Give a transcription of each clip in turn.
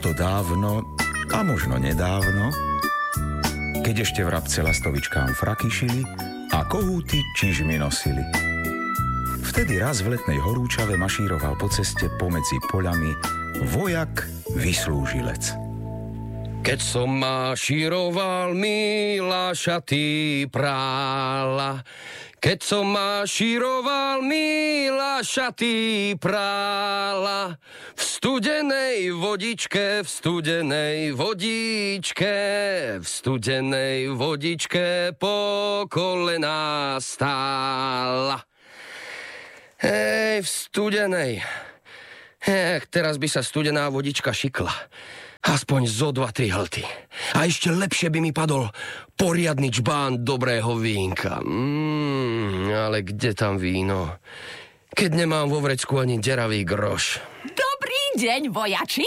to dávno, a možno nedávno, keď ešte vrabce lastovičkám fraky šili a kohúty čižmy nosili. Vtedy raz v letnej horúčave mašíroval po ceste pomedzi poľami vojak vyslúžilec. Keď som mašíroval, milá šaty prála. Keď som mašíroval, milá šaty prála. V studenej vodičke, v studenej vodičke, v studenej vodičke po kolená stála. Hej, v studenej. Teraz by sa studená vodička šikla. Aspoň zo 2-3 hlty. A ešte lepšie by mi padol poriadny čbán dobrého vínka. Ale kde tam víno? Keď nemám vo vrecku ani deravý groš. Dobrý deň, vojačik.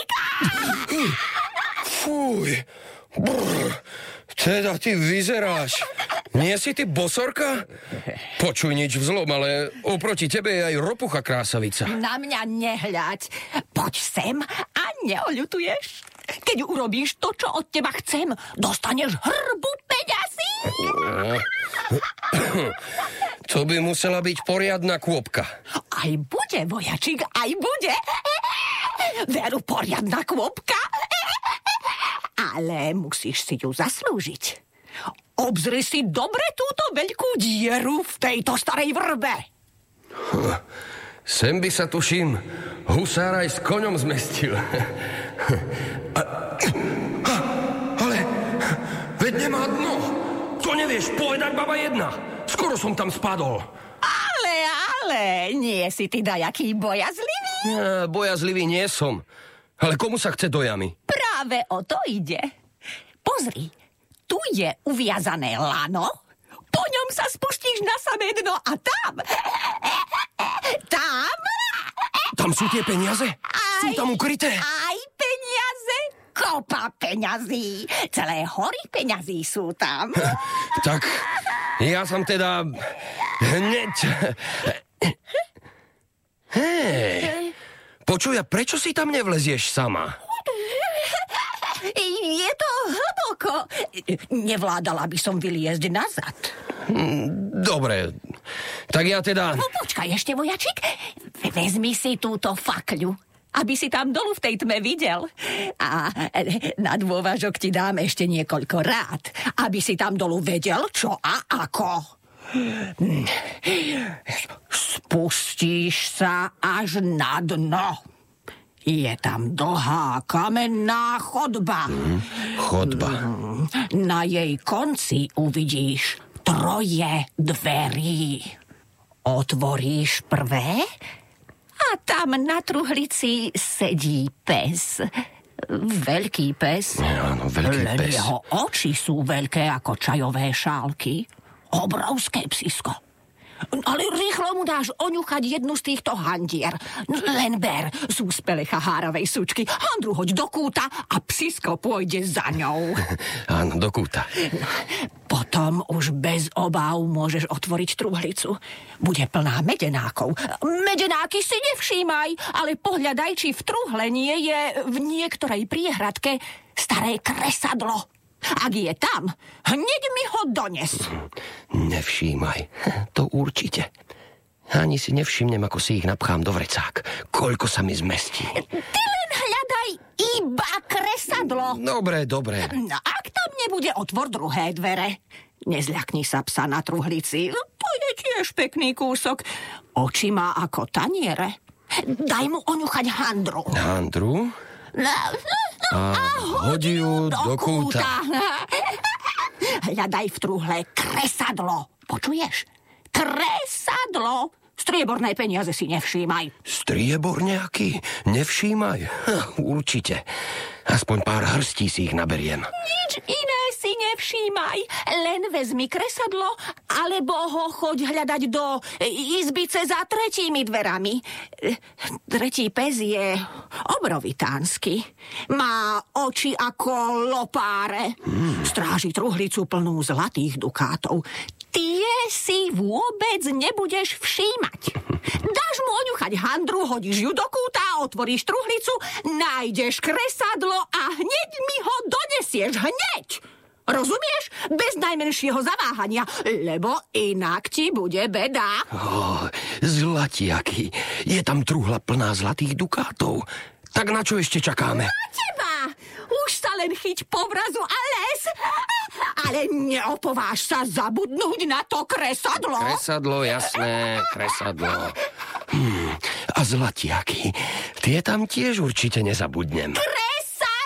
Fuj. Brr. Teda ty vyzeráš. Nie si ty bosorka? Počuj, nič vzlom, ale oproti tebe je aj ropucha krásavica. Na mňa nehľaď. Poď sem a neoľutuješ. Keď urobíš to, čo od teba chcem, dostaneš hrbu peňazí. To by musela byť poriadna kôpka. Aj bude, vojačik, aj bude. Veru, poriadna kôpka. Ale musíš si ju zaslúžiť. Obzri si dobre túto veľkú dieru v tejto starej vrbe. Sem by sa, tuším, husár aj s koňom zmestil. Ale veď nemá dno. To nevieš povedať, baba jedna. Skoro som tam spadol. Ale, nie si ty dajaký bojazlivý? Bojazlivý nie som. Ale komu sa chce do jamy? Práve o to ide. Pozri, tu je uviazané lano, po ňom sa spustíš na samé dno a tam sú tie peniaze? Sú tam ukryté? Aj peniaze, kopa peňazí, celé hory peňazí sú tam. Tak, ja som teda hneď... Hej, počuj, a prečo si tam nevlezieš sama? Je to hlboko. Nevládala by som vyliezť nazad. Dobre, tak ja teda... Počkaj ešte, vojačik. Vezmi si túto fakľu, aby si tam dolu v tej tme videl. A na dôvažok ti dám ešte niekoľko rád, aby si tam dolu vedel, čo a ako. Spustíš sa až na dno. Je tam dlhá kamenná chodba. Chodba. Na jej konci uvidíš 3 dverí. Otvoríš prvé a tam na truhlici sedí pes. Veľký pes. Áno, veľký Len pes. jeho oči sú veľké ako čajové šálky. Obrovské psisko. Ale rýchlo mu dáš oňuchať jednu z týchto handier. Len ber z úspelecha háravej sučky. Handru hoď do kúta a psisko pôjde za ňou. Áno, do kúta. Potom už bez obáv môžeš otvoriť truhlicu. Bude plná medenákov. Medenáky si nevšímaj, ale pohľadaj, či v truhle nie je v niektorej priehradke staré kresadlo. Ak je tam, hneď mi ho dones. Nevšímaj, to určite. Ani si nevšimnem, ako si ich napchám do vrecák. Koľko sa mi zmestí. Ty len hľadaj iba kresadlo. Dobre. No, ak tam nebude, otvor druhé dvere. Nezľakni sa psa na truhlici. To je tiež pekný kúsok. Oči má ako taniere. Daj mu oňuchať handru. Handru? A hodí ju do kúta. Hľadaj v truhle kresadlo. Počuješ? Kresadlo. Strieborné peniaze si nevšímaj. Striebor nejaký? Nevšímaj. Určite. Aspoň pár hrstí si ich naberiem. Nič iné si nevšímaj. Len vezmi kresadlo, alebo ho choď hľadať do izbice za 3 dverami. 3. pes je obrovitánsky. Má oči ako lopáre. Stráži truhlicu plnú zlatých dukátov. tie si vôbec nebudeš všímať. Dáš mu oňuchať handru, hodíš ju do kúta, otvoríš truhlicu, nájdeš kresadlo a hneď mi ho donesieš. Hneď! Rozumieš? Bez najmenšieho zaváhania, lebo inak ti bude beda. Zlatiaky, je tam truhla plná zlatých dukátov. Tak na čo ešte čakáme? Na teba! Už sa len chyť povrazu a les. Ale neopováž sa zabudnúť na to kresadlo. Kresadlo, jasné, kresadlo. A zlatiaky, tie tam tiež určite nezabudnem.